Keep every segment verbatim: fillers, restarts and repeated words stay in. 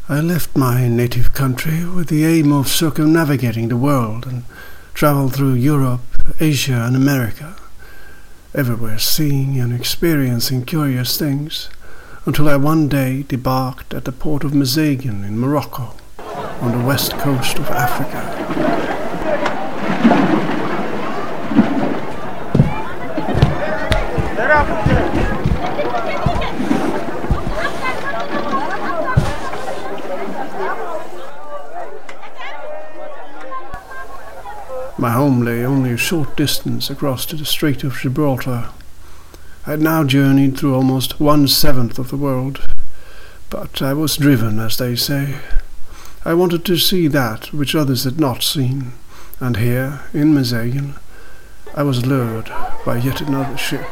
I left my native country with the aim of circumnavigating the world and travelled through Europe, Asia and America, everywhere seeing and experiencing curious things, until I one day debarked at the port of Mezagan in Morocco, on the west coast of Africa. My home lay only a short distance across to the Strait of Gibraltar. I had now journeyed through almost one-seventh of the world, but I was driven, as they say. I wanted to see that which others had not seen, and here, in Mezagan, I was lured by yet another ship.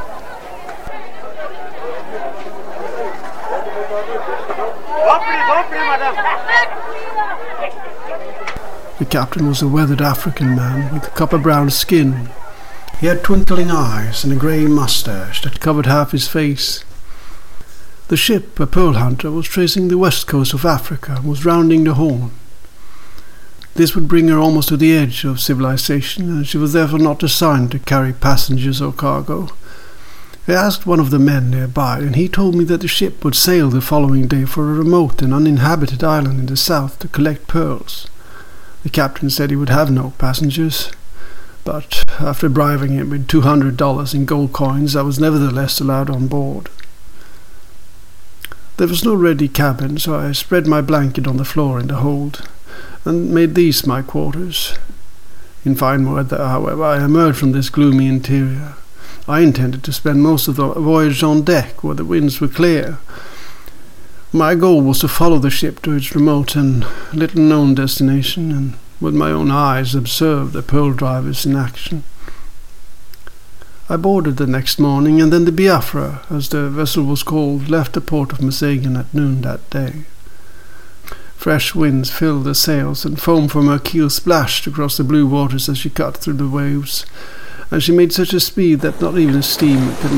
The captain was a weathered African man with copper-brown skin. He had twinkling eyes and a grey moustache that covered half his face. The ship, a pearl hunter, was tracing the west coast of Africa and was rounding the Horn. This would bring her almost to the edge of civilization, and she was therefore not designed to carry passengers or cargo. I asked one of the men nearby, and he told me that the ship would sail the following day for a remote and uninhabited island in the south to collect pearls. The captain said he would have no passengers, but after bribing him with two hundred dollars in gold coins, I was nevertheless allowed on board. There was no ready cabin, so I spread my blanket on the floor in the hold, and made these my quarters. In fine weather, however, I emerged from this gloomy interior. I intended to spend most of the voyage on deck, where the winds were clear. My goal was to follow the ship to its remote and little-known destination, and with my own eyes observe the pearl drivers in action. I boarded the next morning, and then the Biafra, as the vessel was called, left the port of Mezagan at noon that day. Fresh winds filled the sails, and foam from her keel splashed across the blue waters as she cut through the waves, and she made such a speed that not even a steamer could